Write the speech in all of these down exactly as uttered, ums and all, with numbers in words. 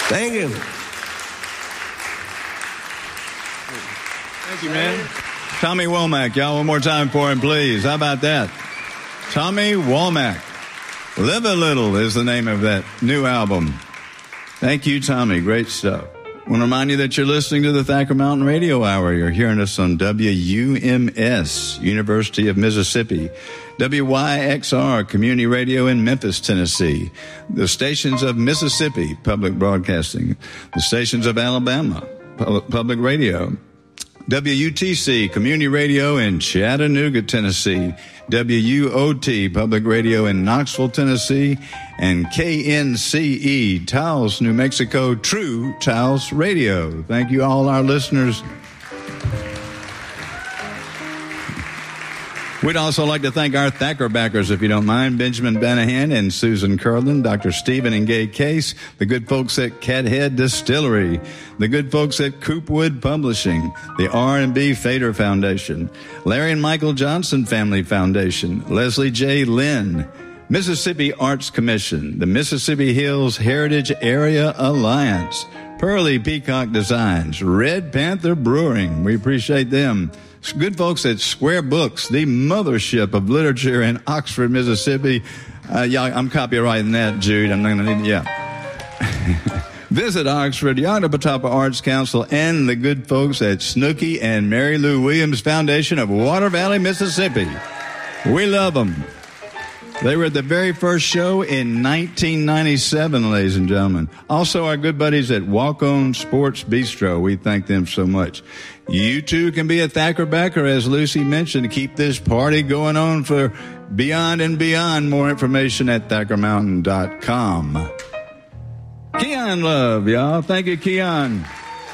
Thank you. Thank you, man. Tommy Womack. Y'all, one more time for him, please. How about that? Tommy Womack. Live a Little is the name of that new album. Thank you, Tommy. Great stuff. I want to remind you that you're listening to the Thacker Mountain Radio Hour. You're hearing us on W U M S, University of Mississippi, W Y X R, Community Radio in Memphis, Tennessee, the stations of Mississippi, Public Broadcasting, the stations of Alabama, Public Radio, W U T C, Community Radio in Chattanooga, Tennessee, W U O T, Public Radio in Knoxville, Tennessee, and K N C E, Taos, New Mexico, True Taos Radio. Thank you, all our listeners. We'd also like to thank our Thacker backers, if you don't mind, Benjamin Banahan and Susan Curlin, Doctor Stephen and Gay Case, the good folks at Cathead Distillery, the good folks at Coopwood Publishing, the R and B Fader Foundation, Larry and Michael Johnson Family Foundation, Leslie J. Lynn, Mississippi Arts Commission, the Mississippi Hills Heritage Area Alliance, Pearly Peacock Designs, Red Panther Brewing. We appreciate them. Good folks at Square Books, the mothership of literature in Oxford, Mississippi. Uh, yeah, I'm copywriting that, Jude. I'm not going to need, yeah. Visit Oxford, Yotapatapa Arts Council, and the good folks at Snooky and Mary Lou Williams Foundation of Water Valley, Mississippi. We love them. They were at the very first show in nineteen ninety-seven, ladies and gentlemen. Also, our good buddies at Walk On Sports Bistro. We thank them so much. You too can be a Thacker backer, as Lucy mentioned. Keep this party going on for beyond and beyond. More information at thacker mountain dot com. Keon Love, y'all. Thank you, Keon.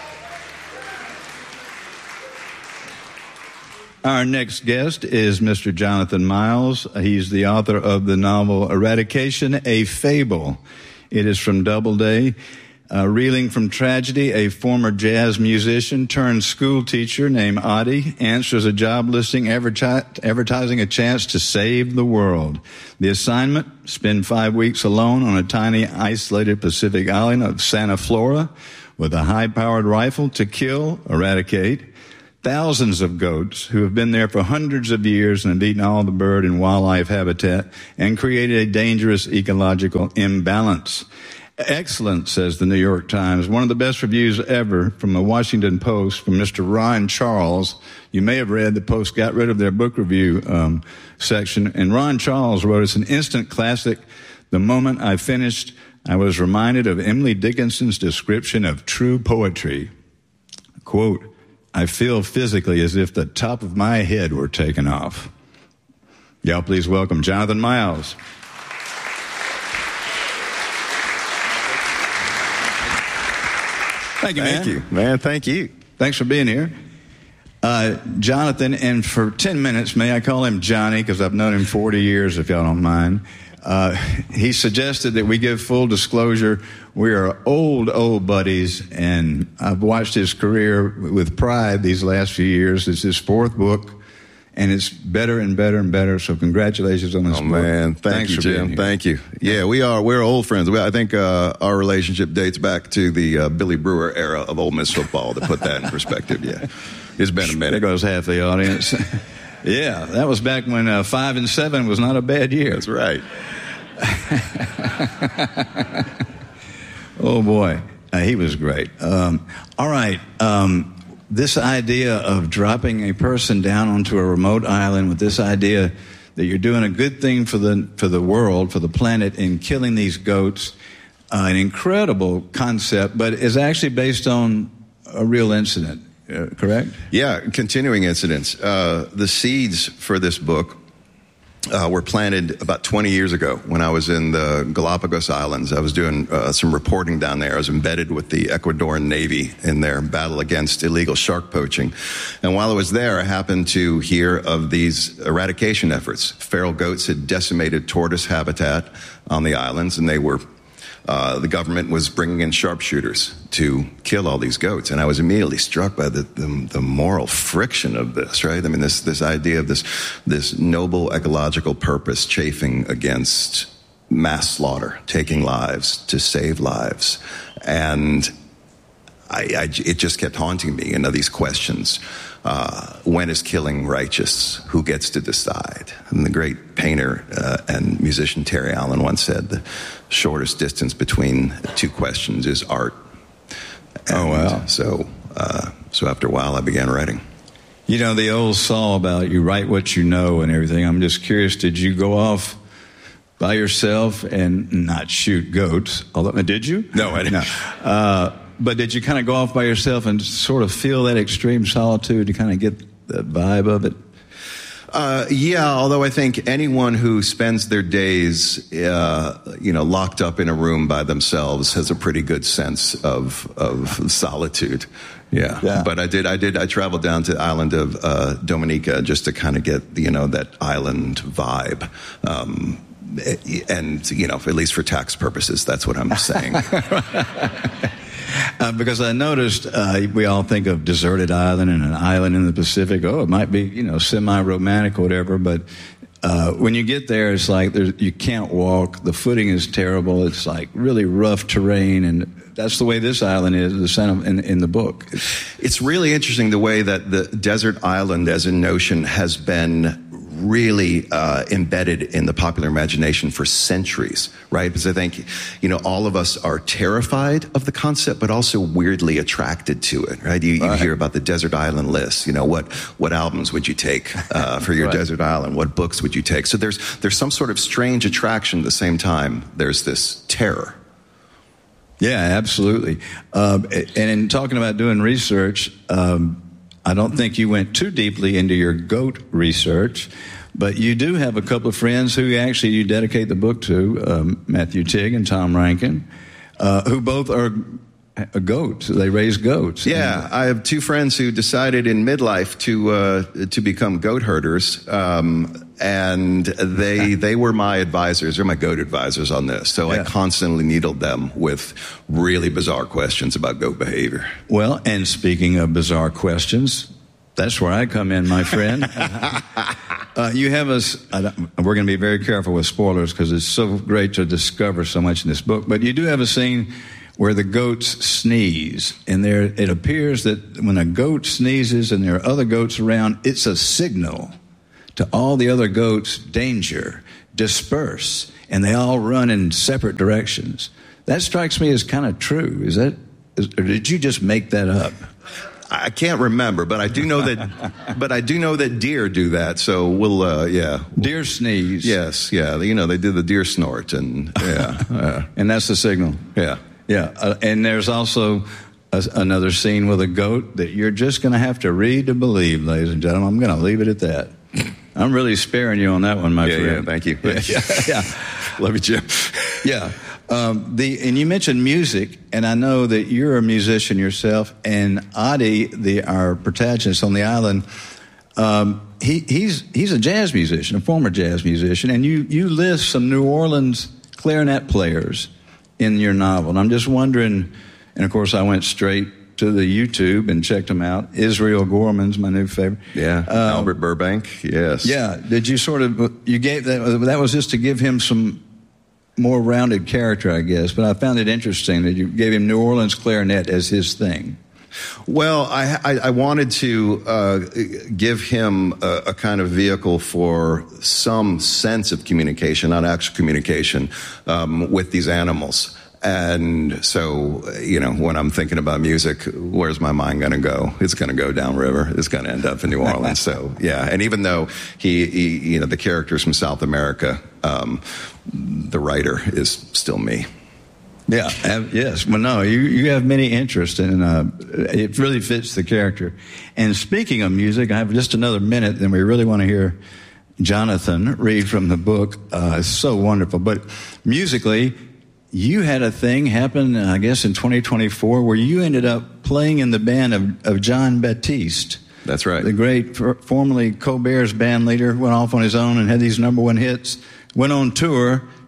Our next guest is Mister Jonathan Miles. He's the author of the novel Eradication, a Fable. It is from Doubleday. Uh, reeling from tragedy, a former jazz musician turned school teacher named Adi answers a job listing adverti- advertising a chance to save the world. The assignment, spend five weeks alone on a tiny, isolated Pacific island of Santa Flora with a high-powered rifle to kill, eradicate, thousands of goats who have been there for hundreds of years and have eaten all the bird and wildlife habitat and created a dangerous ecological imbalance. Excellent, says the New York Times. One of the best reviews ever from the Washington Post from Mister Ron Charles. You may have read the Post got rid of their book review um, section. And Ron Charles wrote, it's an instant classic. The moment I finished, I was reminded of Emily Dickinson's description of true poetry. Quote, I feel physically as if the top of my head were taken off. Y'all please welcome Jonathan Miles. Thank you, man. Thank you, man. Thank you. Thanks for being here. Uh, Jonathan, and for ten minutes, may I call him Johnny, because I've known him forty years, if y'all don't mind. Uh, he suggested that we give full disclosure. We are old, old buddies, and I've watched his career with pride these last few years. It's his fourth book, and it's better and better and better. So congratulations on this oh, book. Oh, man. Thank Thanks you, for being Jim. here. Thank you. Yeah, we are. We're old friends. We, I think uh, our relationship dates back to the uh, Billy Brewer era of Ole Miss football, to put that in perspective. Yeah, it's been a minute. There goes half the audience. Yeah, that was back when uh, five and seven was not a bad year. That's right. Oh, boy. Uh, he was great. Um, all right. Um, this idea of dropping a person down onto a remote island with this idea that you're doing a good thing for the for the world, for the planet, in killing these goats, uh, an incredible concept, but is actually based on a real incident, uh, correct? Yeah, continuing incidents. Uh, the seeds for this book Uh, were planted about twenty years ago when I was in the Galapagos Islands. I was doing uh, some reporting down there. I was embedded with the Ecuadorian Navy in their battle against illegal shark poaching. And while I was there, I happened to hear of these eradication efforts. Feral goats had decimated tortoise habitat on the islands, and they were Uh, the government was bringing in sharpshooters to kill all these goats. And I was immediately struck by the, the, the moral friction of this, right? I mean, this, this idea of this, this noble ecological purpose chafing against mass slaughter, taking lives to save lives. And I, I, it just kept haunting me, you know, these questions. Uh, when is killing righteous? Who gets to decide? And the great painter uh, and musician Terry Allen once said, the shortest distance between two questions is art. And oh, wow. So, uh, so after a while, I began writing. You know, the old saw about you write what you know and everything. I'm just curious, did you go off by yourself and not shoot goats? Although, did you? No, I didn't. No. Uh, but did you kind of go off by yourself and sort of feel that extreme solitude to kind of get the vibe of it? Uh, yeah, although I think anyone who spends their days, uh, you know, locked up in a room by themselves has a pretty good sense of of solitude. Yeah. yeah. But I did, I did, I traveled down to the island of uh, Dominica just to kind of get, you know, that island vibe. Um, and, you know, at least for tax purposes, that's what I'm saying. Uh, because I noticed uh, we all think of deserted island and an island in the Pacific. Oh, it might be, you know, semi-romantic or whatever. But uh, when you get there, it's like you can't walk. The footing is terrible. It's like really rough terrain. And that's the way this island is, the center in, in the book. It's, it's really interesting the way that the desert island as a notion has been really uh, embedded in the popular imagination for centuries, right? Because I think, you know, all of us are terrified of the concept, but also weirdly attracted to it, right? You, you right. hear about the desert island list. You know, what what albums would you take uh, for your right. desert island? What books would you take? So there's there's some sort of strange attraction at the same time. There's this terror. Yeah, absolutely. Um, and in talking about doing research, um, I don't think you went too deeply into your goat research, but you do have a couple of friends who actually you dedicate the book to, um, Matthew Tigg and Tom Rankin, uh, who both are goats. They raise goats. Yeah, I have two friends who decided in midlife to uh, to become goat herders, um, and they they were my advisors. They're my goat advisors on this. So yeah. I constantly needled them with really bizarre questions about goat behavior. Well, and speaking of bizarre questions, that's where I come in, my friend. uh, you have us. We're going to be very careful with spoilers because it's so great to discover so much in this book. But you do have a scene where the goats sneeze, and there it appears that when a goat sneezes and there are other goats around, it's a signal to all the other goats, danger, disperse, and they all run in separate directions. That strikes me as kind of true. Is that, is, or did you just make that up? I can't remember, but I do know that. but I do know that deer do that. So we'll, uh, yeah, deer sneeze. Yes, yeah. You know, they do the deer snort, and yeah, uh, and that's the signal. Yeah. Yeah, uh, and there's also a, another scene with a goat that you're just going to have to read to believe, ladies and gentlemen. I'm going to leave it at that. I'm really sparing you on that one, my yeah, friend. Yeah, thank you. Yeah, yeah, yeah. Love you, Jim. Yeah. Um, the and you mentioned music, and I know that you're a musician yourself. And Adi, the our protagonist on the island, um, he he's he's a jazz musician, a former jazz musician, and you you list some New Orleans clarinet players in your novel. And I'm just wondering, and of course I went straight to the YouTube and checked them out. Israel Gorman's my new favorite. Yeah, um, Albert Burbank, yes. Yeah, did you sort of, you gave that, that was just to give him some more rounded character, I guess, but I found it interesting that you gave him New Orleans clarinet as his thing. Well, I, I, I wanted to uh, give him a, a kind of vehicle for some sense of communication, not actual communication, um, with these animals. And so, you know, when I'm thinking about music, where's my mind going to go? It's going to go downriver. It's going to end up in New Orleans. So, yeah. And even though he, he you know, the character's from South America, um, the writer is still me. Yeah, yes. Well, no, you, you have many interests, and uh, it really fits the character. And speaking of music, I have just another minute, then we really want to hear Jonathan read from the book. Uh, it's so wonderful. But musically, you had a thing happen, I guess, in twenty twenty-four where you ended up playing in the band of, of John Baptiste. That's right. The great, formerly Colbert's band leader, went off on his own and had these number one hits, went on tour,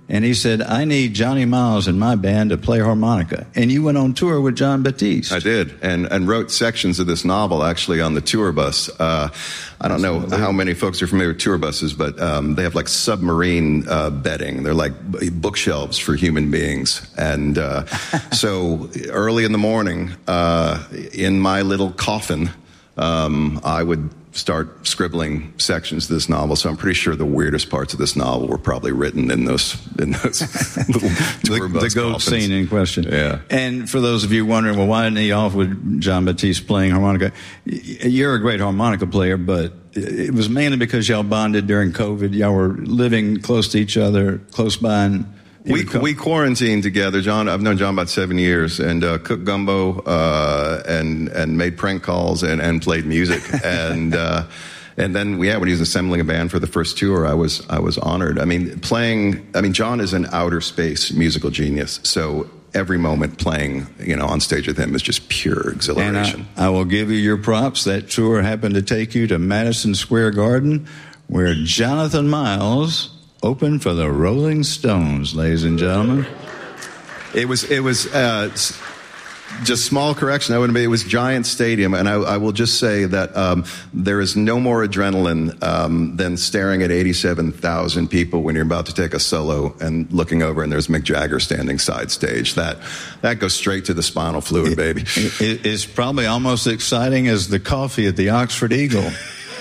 and he said, I need Johnny Miles in my band to play harmonica. And you went on tour with Jon Batiste. I did, and, and wrote sections of this novel actually on the tour bus. Uh, I don't know how many folks are familiar with tour buses, but um, they have like submarine uh, bedding. They're like bookshelves for human beings. And uh, so early in the morning, uh, in my little coffin, um, I would start scribbling sections of this novel. So I'm pretty sure the weirdest parts of this novel were probably written in those in those little tour the, bus the goat coffins. Scene in question. Yeah. And for those of you wondering, well, why didn't he off with Jon Batiste playing harmonica? You're a great harmonica player, but it was mainly because y'all bonded during COVID. Y'all were living close to each other, close by. And We we quarantined together, John. I've known John about seven years, and uh, cooked gumbo uh, and and made prank calls and, and played music, and uh, and then yeah, when he was assembling a band for the first tour, I was I was honored. I mean, playing. I mean, John is an outer space musical genius, so every moment playing, you know, on stage with him is just pure exhilaration. And I, I will give you your props. That tour happened to take you to Madison Square Garden, where Jonathan Miles opened for the Rolling Stones, ladies and gentlemen. It was, it was, uh, just small correction. I wouldn't be, it was Giant Stadium. And I, I will just say that, um, there is no more adrenaline, um, than staring at eighty-seven thousand people when you're about to take a solo and looking over and there's Mick Jagger standing side stage. That, that goes straight to the spinal fluid, it, baby. It, it's probably almost exciting as the coffee at the Oxford Eagle.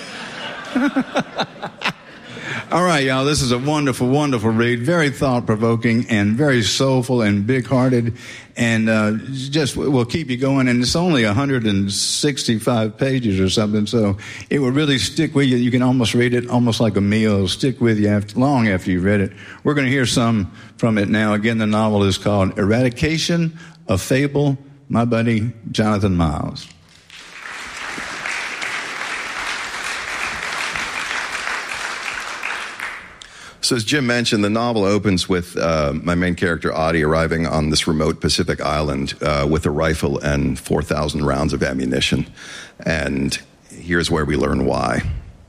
All right, y'all, this is a wonderful, wonderful read, very thought-provoking and very soulful and big-hearted, and uh, just will keep you going. And it's only one hundred sixty-five pages or something, so it will really stick with you. You can almost read it almost like a meal. It'll stick with you after, long after you've read it. We're going to hear some from it now. Again, the novel is called Eradication, a Fable, my buddy Jonathan Miles. So as Jim mentioned, the novel opens with uh, my main character, Audie, arriving on this remote Pacific island uh, with a rifle and four thousand rounds of ammunition. And here's where we learn why.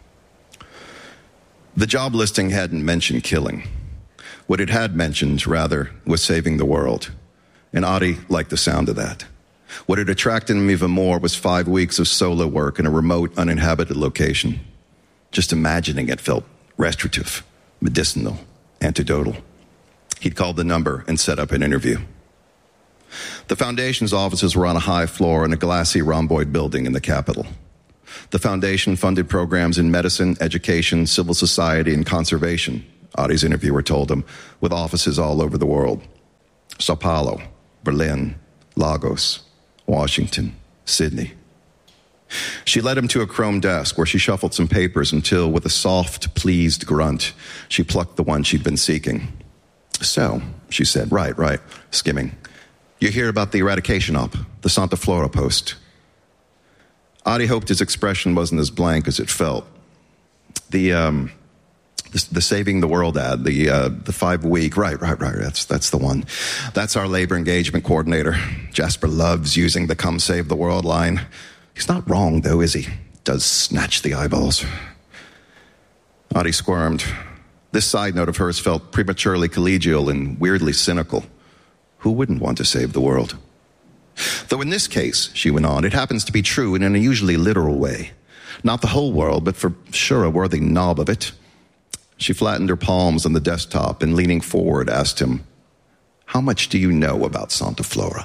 The job listing hadn't mentioned killing. What it had mentioned, rather, was saving the world. And Audie liked the sound of that. What had attracted him even more was five weeks of solo work in a remote, uninhabited location. Just imagining it felt restorative, medicinal, antidotal. He'd called the number and set up an interview. The Foundation's offices were on a high floor in a glassy rhomboid building in the capital. The Foundation funded programs in medicine, education, civil society, and conservation, Audie's interviewer told him, with offices all over the world. Sao Paulo, Berlin, Lagos, Washington, Sydney. She led him to a chrome desk where she shuffled some papers until, with a soft, pleased grunt, she plucked the one she'd been seeking. So, she said, right, right, skimming. You hear about the eradication op, the Santa Flora post. Audie hoped his expression wasn't as blank as it felt. The, um, the, the Saving the World ad, the, uh, the five-week, right, right, right, that's, that's the one. That's our labor engagement coordinator. Jasper loves using the Come Save the World line. He's not wrong, though, is he? Does snatch the eyeballs. Audie squirmed. This side note of hers felt prematurely collegial and weirdly cynical. Who wouldn't want to save the world? Though in this case, she went on, it happens to be true in an unusually literal way. Not the whole world, but for sure a worthy knob of it. She flattened her palms on the desktop and, leaning forward, asked him, how much do you know about Santa Flora?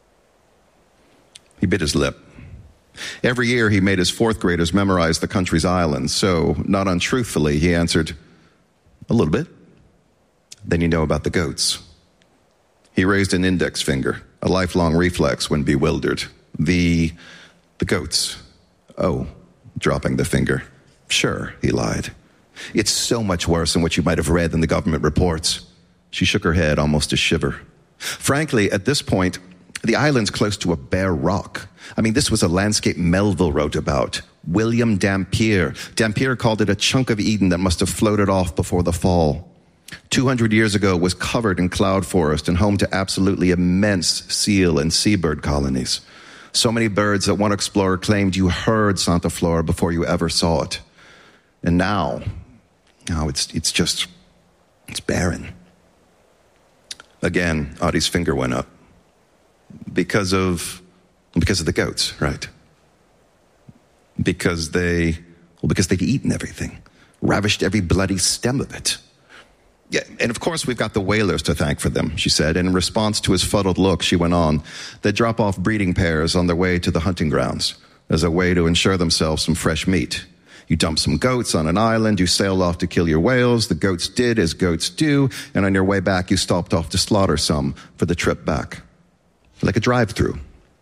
He bit his lip. Every year he made his fourth graders memorize the country's islands, so, not untruthfully, he answered, a little bit. Then you know about the goats. He raised an index finger, a lifelong reflex when bewildered. The, the goats. Oh, dropping the finger. Sure, he lied. It's so much worse than what you might have read in the government reports. She shook her head, almost a shiver. Frankly, at this point, the island's close to a bare rock. I mean, this was a landscape Melville wrote about. William Dampier. Dampier called it a chunk of Eden that must have floated off before the fall. Two hundred years ago, it was covered in cloud forest and home to absolutely immense seal and seabird colonies. So many birds that one explorer claimed you heard Santa Flora before you ever saw it. And now, now it's it's just, it's barren. Again, Audie's finger went up. Because of, because of the goats, right? Because they, well, because they'd eaten everything, ravished every bloody stem of it. Yeah, and of course we've got the whalers to thank for them, she said, and in response to his fuddled look, she went on, they drop off breeding pairs on their way to the hunting grounds as a way to ensure themselves some fresh meat. You dump some goats on an island, you sail off to kill your whales, the goats did as goats do, and on your way back you stopped off to slaughter some for the trip back. Like a drive-through.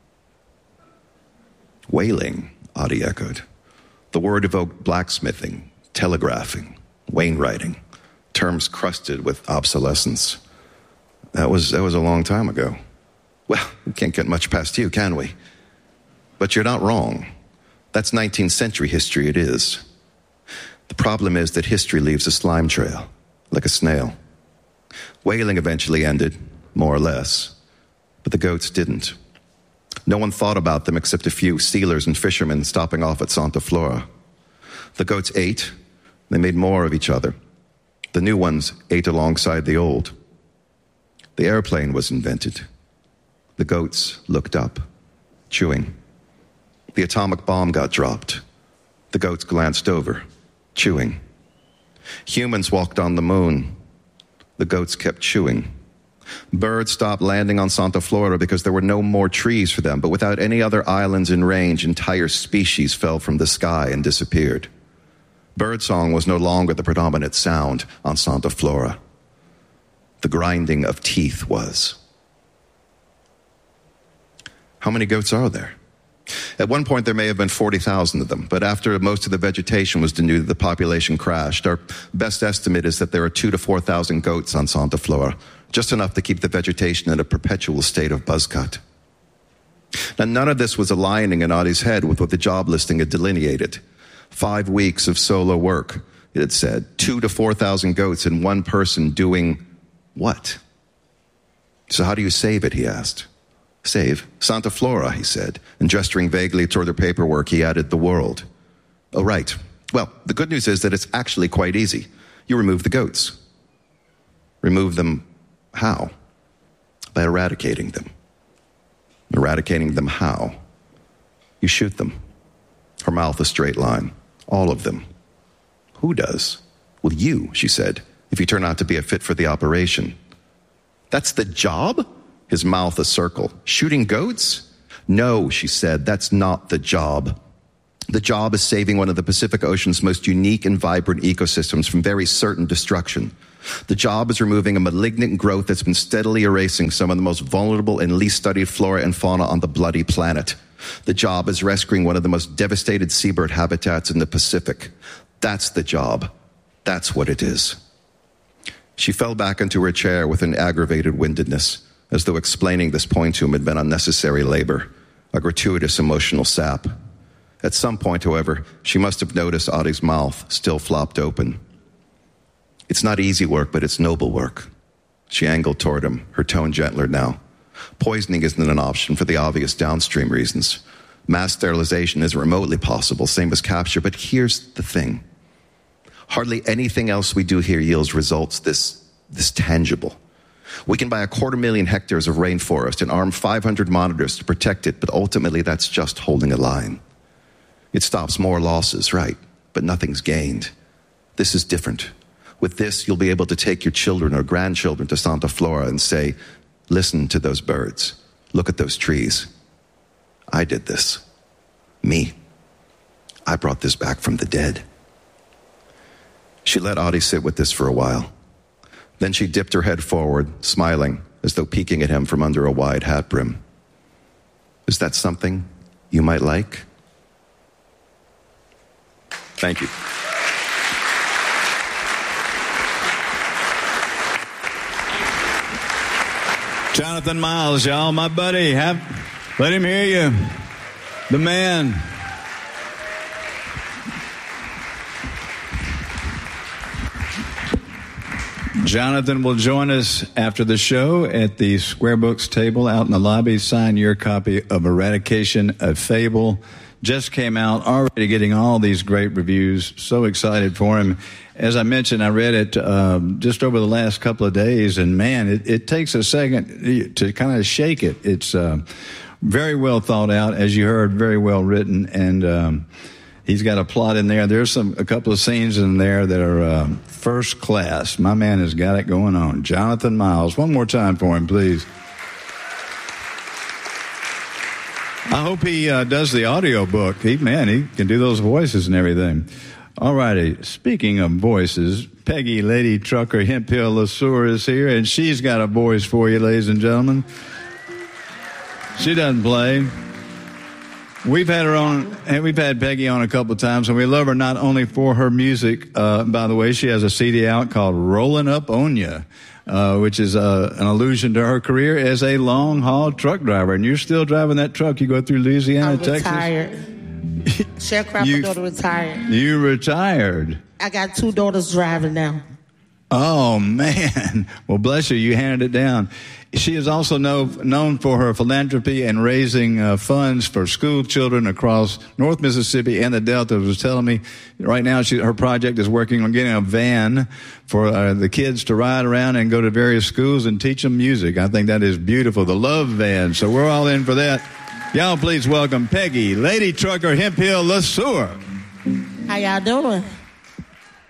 Whaling, Audie echoed. The word evoked blacksmithing, telegraphing, wainwriting, terms crusted with obsolescence. That was, that was a long time ago. Well, we can't get much past you, can we? But you're not wrong. That's nineteenth century history, it is. The problem is that history leaves a slime trail, like a snail. Whaling eventually ended, more or less, but the goats didn't. No one thought about them except a few sealers and fishermen stopping off at Santa Flora. The goats ate, they made more of each other. The new ones ate alongside the old. The airplane was invented. The goats looked up, chewing. The atomic bomb got dropped. The goats glanced over, chewing. Humans walked on the moon. The goats kept chewing. Birds stopped landing on Santa Flora because there were no more trees for them, but without any other islands in range, entire species fell from the sky and disappeared. Birdsong was no longer the predominant sound on Santa Flora. The grinding of teeth was. How many goats are there? At one point, there may have been forty thousand of them, but after most of the vegetation was denuded, the population crashed. Our best estimate is that there are two to four thousand goats on Santa Flora, just enough to keep the vegetation in a perpetual state of buzzcut. Now, none of this was aligning in Audie's head with what the job listing had delineated. Five weeks of solo work, it had said. Two to four thousand goats and one person doing what? So how do you save it, he asked. Save Santa Flora, he said, and gesturing vaguely toward the paperwork, he added the world. Oh, right. Well, the good news is that it's actually quite easy. You remove the goats. Remove them how? By eradicating them. Eradicating them how? You shoot them. Her mouth a straight line. All of them. Who does? Well, you, she said, if you turn out to be a fit for the operation. That's the job? His mouth a circle. Shooting goats? No, she said, that's not the job. The job is saving one of the Pacific Ocean's most unique and vibrant ecosystems from very certain destruction. The job is removing a malignant growth that's been steadily erasing some of the most vulnerable and least studied flora and fauna on the bloody planet. The job is rescuing one of the most devastated seabird habitats in the Pacific. That's the job. That's what it is. She fell back into her chair with an aggravated windedness, as though explaining this point to him had been unnecessary labor, a gratuitous emotional sap. At some point, however, she must have noticed Audie's mouth still flopped open. It's not easy work, but it's noble work. She angled toward him, her tone gentler now. Poisoning isn't an option for the obvious downstream reasons. Mass sterilization isn't remotely possible, same as capture, but here's the thing. Hardly anything else we do here yields results this, this tangible. We can buy a quarter million hectares of rainforest and arm five hundred monitors to protect it, but ultimately that's just holding a line. It stops more losses, right, but nothing's gained. This is different. With this, you'll be able to take your children or grandchildren to Santa Flora and say, listen to those birds. Look at those trees. I did this. Me. I brought this back from the dead. She let Audie sit with this for a while. Then she dipped her head forward, smiling, as though peeking at him from under a wide hat brim. Is that something you might like? Thank you. Jonathan Miles, y'all, my buddy. Have, let him hear you. The man. Jonathan will join us after the show at the Square Books table out in the lobby. Sign your copy of Eradication of Fable. just came out, already getting all these great reviews. So excited for him. As I mentioned, I read it um, just over the last couple of days, and man, it, it takes a second to kind of shake it. It's uh, very well thought out, as you heard, very well written, and um, he's got a plot in there. There's some a couple of scenes in there that are uh, first class. My man has got it going on. Jonathan Miles. One more time for him, please. I hope he uh, does the audio book. He, man, he can do those voices and everything. All righty. Speaking of voices, Peggy Lady Trucker Hemphill LeSueur is here, and she's got a voice for you, ladies and gentlemen. She doesn't play. We've had her on, and we've had Peggy on a couple of times, and we love her not only for her music. Uh, by the way, she has a C D out called "Rolling Up On Ya," uh, which is uh, an allusion to her career as a long-haul truck driver. And you're still driving that truck. You go through Louisiana, I'm Texas. Retired. Sharecropper You- daughter retired. You retired. I got two daughters driving now. Oh, man. Well, bless her. You handed it down. She is also know, known for her philanthropy and raising uh, funds for school children across North Mississippi and the Delta. Was telling me right now she, her project is working on getting a van for uh, the kids to ride around and go to various schools and teach them music. I think that is beautiful, the Love Van. So we're all in for that. Y'all please welcome Peggy, Lady Trucker Hemphill LeSueur. How y'all doing?